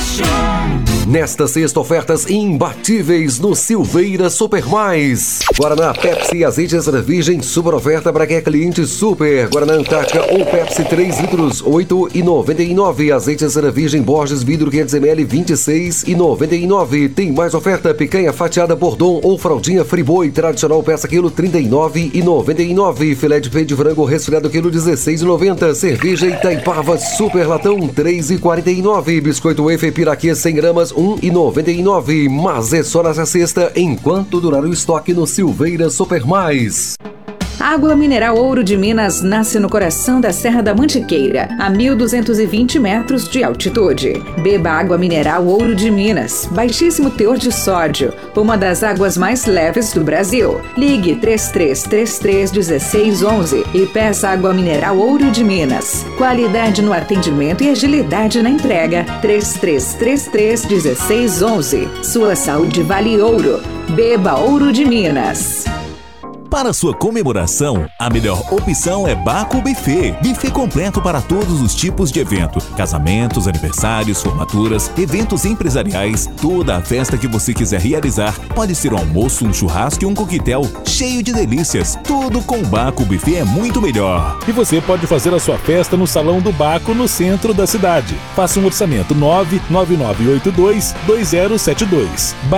Nesta sexta, ofertas imbatíveis no Silveira Super Mais. Guaraná, Pepsi, azeite extra virgem, super oferta para quem é cliente super. Guaraná Antártica ou Pepsi 3 litros, R$ 8,99. Azeite extra virgem Borges vidro 500 ml, R$ 26,99. Tem mais oferta, picanha fatiada Bordon ou fraldinha Friboi tradicional peça quilo, R$ 39,99. Filé de peito de frango resfriado quilo, R$ 16,90. Cerveja Itaipava super latão, R$ 3,49. Biscoito wafer Piraquê 100 gramas, R$ 1,99. Mas é só nessa sexta, enquanto durar o estoque no Silveira Super Mais. Água mineral Ouro de Minas nasce no coração da Serra da Mantiqueira, a 1.220 metros de altitude. Beba água mineral Ouro de Minas, baixíssimo teor de sódio, uma das águas mais leves do Brasil. Ligue 3333-1611 e peça água mineral Ouro de Minas. Qualidade no atendimento e agilidade na entrega. 3333-1611. Sua saúde vale ouro. Beba Ouro de Minas. Para sua comemoração, a melhor opção é Baco Buffet. Buffet completo para todos os tipos de evento. Casamentos, aniversários, formaturas, eventos empresariais, toda a festa que você quiser realizar. Pode ser um almoço, um churrasco e um coquetel cheio de delícias. Tudo com Baco Buffet é muito melhor. E você pode fazer a sua festa no Salão do Baco, no centro da cidade. Faça um orçamento 99982-2072.